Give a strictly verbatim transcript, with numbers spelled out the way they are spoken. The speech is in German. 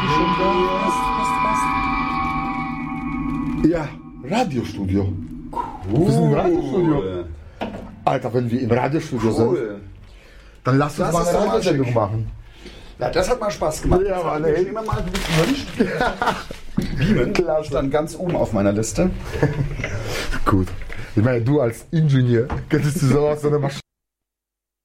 die schon da? Passt, passt, passt. Ja, Radiostudio. Cool. Wir sind im Radiostudio. Alter, wenn wir im Radiostudio Cool. sind, dann lass uns Das mal ist eine doch mal Radiosendung schick. machen. Ja, das hat mal Spaß gemacht. Ja, Mann, ich ey. nehme mal ein Beamen. Klasse. Stand ganz oben auf meiner Liste. Gut. Ich meine, du als Ingenieur könntest du sowas, so eine Maschine